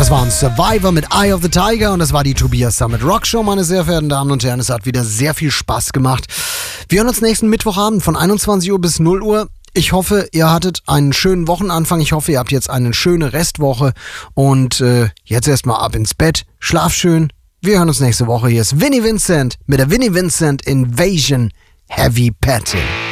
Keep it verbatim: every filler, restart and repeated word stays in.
Das war ein Survivor mit Eye of the Tiger und das war die Tobias Summit Rock Show, meine sehr verehrten Damen und Herren. Es hat wieder sehr viel Spaß gemacht. Wir hören uns nächsten Mittwochabend von einundzwanzig Uhr bis null Uhr. Ich hoffe, ihr hattet einen schönen Wochenanfang. Ich hoffe, ihr habt jetzt eine schöne Restwoche. Und äh, jetzt erstmal ab ins Bett. Schlaf schön. Wir hören uns nächste Woche. Hier ist Vinnie Vincent mit der Vinnie Vincent Invasion Heavy Petting.